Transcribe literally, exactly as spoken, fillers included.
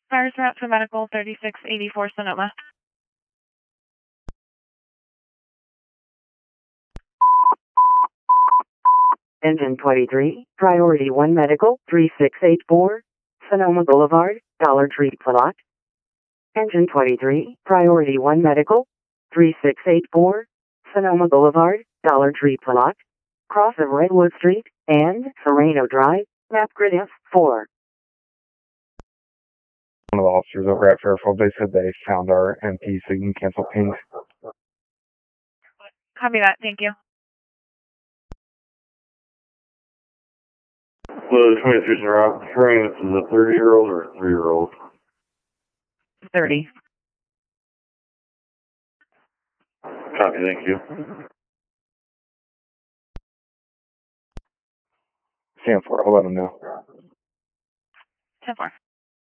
Fires route to medical thirty-six eighty-four Sonoma. Engine twenty-three, Priority one Medical, three six eight four, Sonoma Boulevard, Dollar Tree Plot. Engine twenty-three, Priority one Medical, three six eight four, Sonoma Boulevard, Dollar Tree Plot. Cross of Redwood Street and Sereno Drive, Mapgrid F four. One of the officers over at Fairfield, they said they found our M P, so you can cancel pings. Copy that, thank you. Well, the twenty-threes are out. Hearing this is a thirty-year-old or a three-year-old? thirty. Copy, thank you. Stand for it, I'll let them know. ten four.